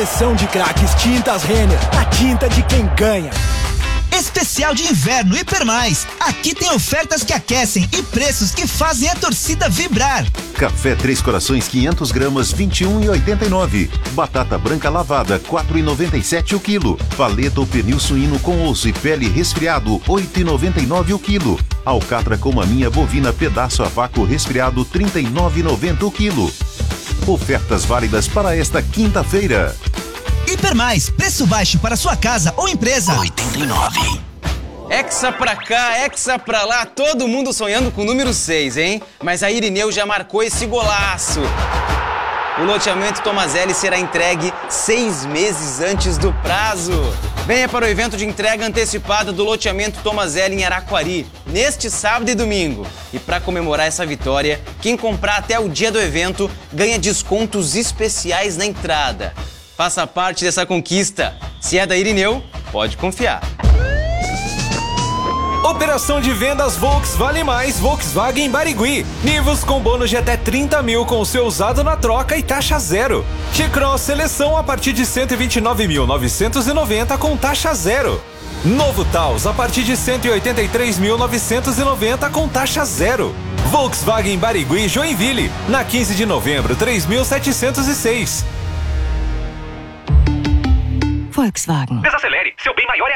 Seleção de craques Tintas Renner, a tinta de quem ganha. Especial de inverno Hipermais. Aqui tem ofertas que aquecem e preços que fazem a torcida vibrar. Café Três Corações 500 gramas 21,89. Batata branca lavada 4,97 o quilo. Paleta ou pernil suíno com osso e pele resfriado 8,99 o quilo. Alcatra com maminha bovina pedaço a vácuo resfriado 39,90 o quilo. Ofertas válidas para esta quinta-feira. Hipermais, preço baixo para sua casa ou empresa. 89. Hexa pra cá, hexa pra lá, todo mundo sonhando com o número 6, hein? Mas a Irineu já marcou esse golaço. O loteamento Tomazelli será entregue 6 meses antes do prazo. Venha para o evento de entrega antecipada do loteamento Tomazelli em Araquari, neste sábado e domingo. E para comemorar essa vitória, quem comprar até o dia do evento ganha descontos especiais na entrada. Faça parte dessa conquista. Se é da Irineu, pode confiar. Operação de vendas Volks Vale Mais Volkswagen Barigui. Nivus com bônus de até 30 mil com o seu usado na troca e taxa zero. T-Cross Seleção a partir de 129.990 com taxa zero. Novo Taos a partir de 183.990 com taxa zero. Volkswagen Barigui Joinville, na 15 de novembro, 3.706. Volkswagen. Desacelere, seu bem maior é